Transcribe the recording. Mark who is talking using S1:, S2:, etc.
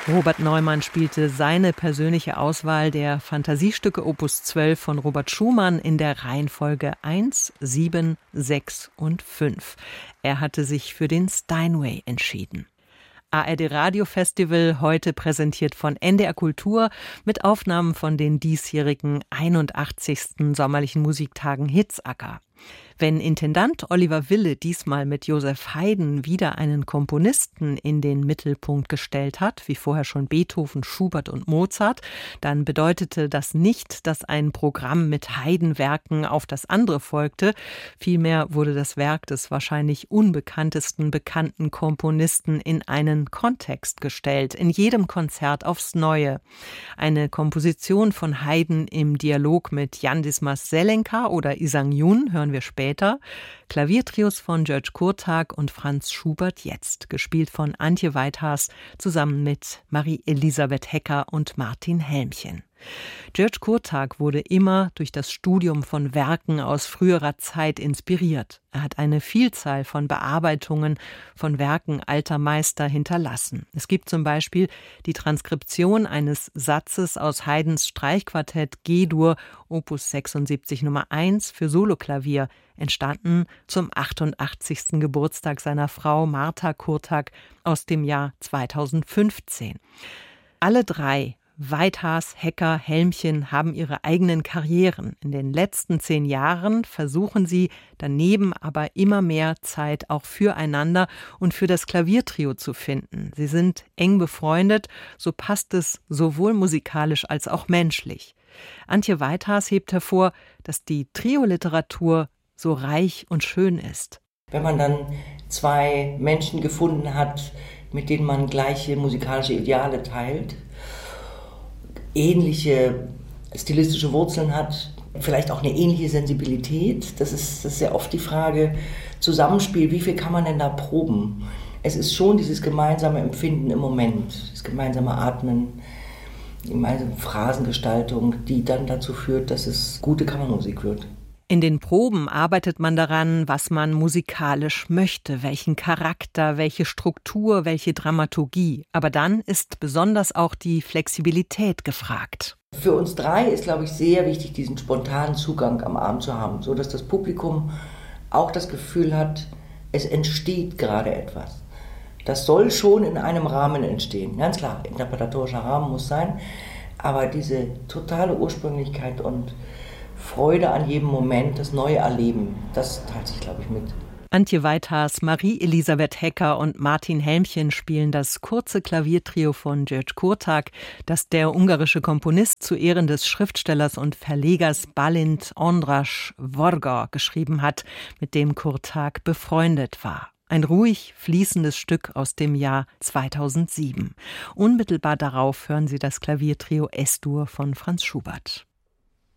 S1: Robert Neumann spielte seine persönliche Auswahl der Fantasiestücke Opus 12 von Robert Schumann in der Reihenfolge 1, 7, 6 und 5. Er hatte sich für den Steinway entschieden. ARD Radio Festival, heute präsentiert von NDR Kultur mit Aufnahmen von den diesjährigen 81. Sommerlichen Musiktagen Hitzacker. Wenn Intendant Oliver Wille diesmal mit Joseph Haydn wieder einen Komponisten in den Mittelpunkt gestellt hat, wie vorher schon Beethoven, Schubert und Mozart, dann bedeutete das nicht, dass ein Programm mit Haydn-Werken auf das andere folgte. Vielmehr wurde das Werk des wahrscheinlich unbekanntesten bekannten Komponisten in einen Kontext gestellt, in jedem Konzert aufs Neue. Eine Komposition von Haydn im Dialog mit Jan Dismas Selenka oder Isang Yun hören wir später. Klaviertrios von György Kurtág und Franz Schubert jetzt, gespielt von Antje Weithaas zusammen mit Marie-Elisabeth Hecker und Martin Helmchen. György Kurtág wurde immer durch das Studium von Werken aus früherer Zeit inspiriert. Er hat eine Vielzahl von Bearbeitungen von Werken alter Meister hinterlassen. Es gibt zum Beispiel die Transkription eines Satzes aus Haydns Streichquartett G-Dur, Opus 76 Nummer 1 für Soloklavier, entstanden zum 88. Geburtstag seiner Frau Martha Kurtág aus dem Jahr 2015. Alle drei, Weithaas, Hecker, Helmchen, haben ihre eigenen Karrieren. In den letzten 10 Jahren versuchen sie daneben aber immer mehr Zeit auch füreinander und für das Klaviertrio zu finden. Sie sind eng befreundet, so passt es sowohl musikalisch als auch menschlich. Antje Weithaas hebt hervor, dass die Trio-Literatur so reich und schön ist.
S2: Wenn man dann 2 Menschen gefunden hat, mit denen man gleiche musikalische Ideale teilt, ähnliche stilistische Wurzeln hat, vielleicht auch eine ähnliche Sensibilität. Das ist sehr oft die Frage, Zusammenspiel, wie viel kann man denn da proben? Es ist schon dieses gemeinsame Empfinden im Moment, das gemeinsame Atmen, die gemeinsame Phrasengestaltung, die dann dazu führt, dass es gute Kammermusik wird.
S1: In den Proben arbeitet man daran, was man musikalisch möchte, welchen Charakter, welche Struktur, welche Dramaturgie. Aber dann ist besonders auch die Flexibilität gefragt.
S2: Für uns 3 ist, glaube ich, sehr wichtig, diesen spontanen Zugang am Abend zu haben, sodass das Publikum auch das Gefühl hat, es entsteht gerade etwas. Das soll schon in einem Rahmen entstehen. Ganz klar, interpretatorischer Rahmen muss sein, aber diese totale Ursprünglichkeit und Freude an jedem Moment, das neue Erleben, das teilt sich, glaube ich, mit.
S1: Antje Weithaas, Marie-Elisabeth Hecker und Martin Helmchen spielen das kurze Klaviertrio von György Kurtág, das der ungarische Komponist zu Ehren des Schriftstellers und Verlegers Balint András Varga geschrieben hat, mit dem Kurtág befreundet war. Ein ruhig fließendes Stück aus dem Jahr 2007. Unmittelbar darauf hören Sie das Klaviertrio S-Dur von Franz Schubert.